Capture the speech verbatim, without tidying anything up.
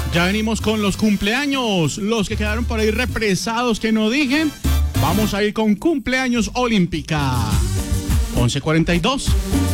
Ya venimos con los cumpleaños, los que quedaron por ahí represados que no dije. Vamos a ir con cumpleaños olímpica. once cuarenta y dos.